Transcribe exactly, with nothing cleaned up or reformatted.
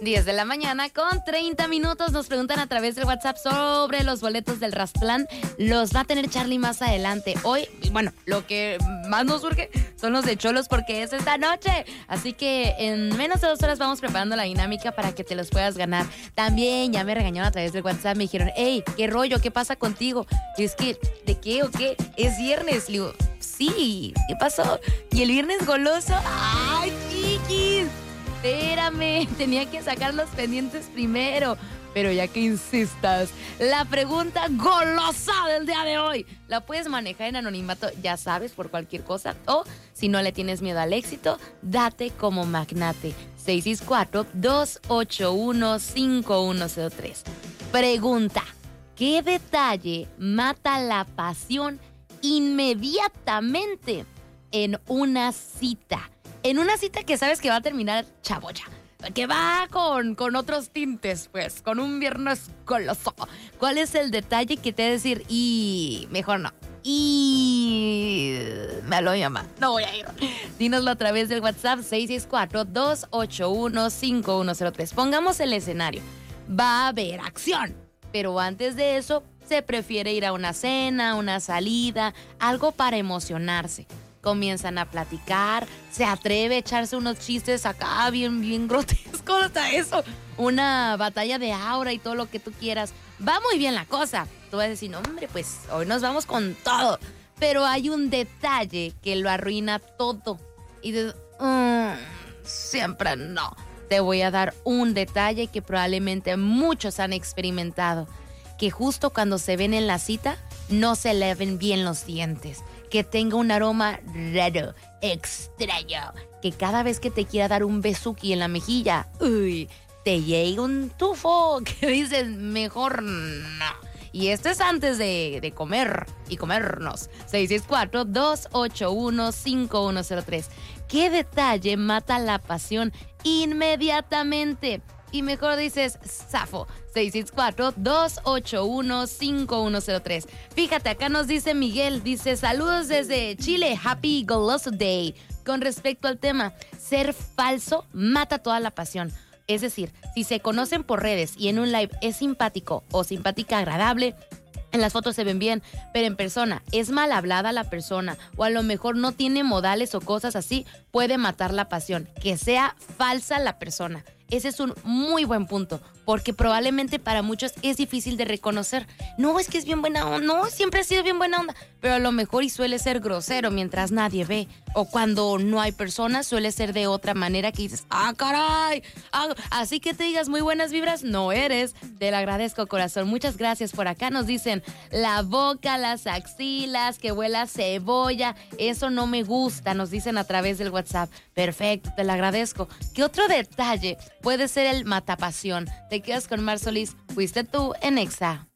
diez de la mañana con treinta minutos. Nos preguntan a través del WhatsApp sobre los boletos del Rastlán. Los va a tener Charlie más adelante. Hoy, bueno, lo que más nos surge son los de Cholos porque es esta noche. Así que en menos de dos horas vamos preparando la dinámica para que te los puedas ganar. También ya me regañaron a través del WhatsApp. Me dijeron, hey, ¿qué rollo? ¿Qué pasa contigo? Y es que, ¿de qué o qué? Es viernes. Le digo, sí, ¿qué pasó? ¿Y el viernes goloso? ¡Ay, chiquis! Espérame, tenía que sacar los pendientes primero. Pero ya que insistas, la pregunta golosa del día de hoy la puedes manejar en anonimato, ya sabes, por cualquier cosa. O si no le tienes miedo al éxito, date como magnate. seis seis cuatro, dos ocho uno, cinco uno cero tres. Pregunta, ¿qué detalle mata la pasión inmediatamente en una cita? En una cita que sabes que va a terminar chaboya, que va con, con otros tintes, pues, con un viernes goloso. ¿Cuál es el detalle que te va a decir, y mejor no? Y me lo llama, no voy a ir. Dínoslo a través del WhatsApp seis seis cuatro, dos ocho uno, cinco uno cero tres. Pongamos el escenario. Va a haber acción, pero antes de eso se prefiere ir a una cena, una salida, algo para emocionarse. Comienzan a platicar, se atreve a echarse unos chistes acá bien, bien grotescos, hasta eso. Una batalla de aura y todo lo que tú quieras. Va muy bien la cosa. Tú vas a decir, no, hombre, pues hoy nos vamos con todo. Pero hay un detalle que lo arruina todo. Y dices, mmm, siempre no. Te voy a dar un detalle que probablemente muchos han experimentado. Que justo cuando se ven en la cita, no se le ven bien los dientes. Que tenga un aroma raro, extraño. Que cada vez que te quiera dar un besuki en la mejilla, uy, te llega un tufo que dices, mejor no. Y esto es antes de, de comer y comernos. seis seis cuatro, dos ocho uno, cinco uno cero tres. ¿Qué detalle mata la pasión inmediatamente? Y mejor dices, zafo. seis seis cuatro, dos ocho uno, cinco uno cero tres. Fíjate, acá nos dice Miguel, dice, saludos desde Chile, Happy Goloso Day. Con respecto al tema, ser falso mata toda la pasión. Es decir, si se conocen por redes y en un live es simpático o simpática agradable, en las fotos se ven bien, pero en persona es mal hablada la persona o a lo mejor no tiene modales o cosas así, puede matar la pasión. Que sea falsa la persona. Ese es un muy buen punto, porque probablemente para muchos es difícil de reconocer. No, es que es bien buena onda, no, siempre ha sido bien buena onda, pero a lo mejor y suele ser grosero mientras nadie ve. O cuando no hay personas suele ser de otra manera que dices, ah, caray, ah, así que te digas muy buenas vibras, no eres. Te lo agradezco, corazón, muchas gracias. Por acá nos dicen, la boca, las axilas, que huela cebolla, eso no me gusta, nos dicen a través del WhatsApp. Perfecto, te lo agradezco. ¿Qué otro detalle puede ser el matapasión? Te quedas con Mar Solís, fuiste tú en Exa.